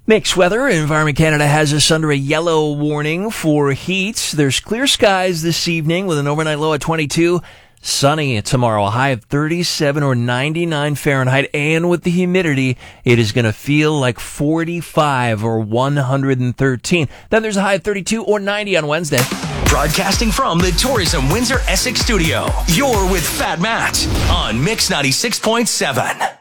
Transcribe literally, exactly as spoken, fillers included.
Mixed weather. Environment Canada has us under a yellow warning for heat. There's clear skies this evening with an overnight low at twenty-two. Sunny tomorrow, a high of thirty-seven or ninety-nine Fahrenheit. And with the humidity, it is going to feel like forty-five or one hundred thirteen. Then there's a high of thirty-two or ninety on Wednesday. Broadcasting from the Tourism Windsor Essex studio, you're with Fat Matt on Mix ninety-six point seven.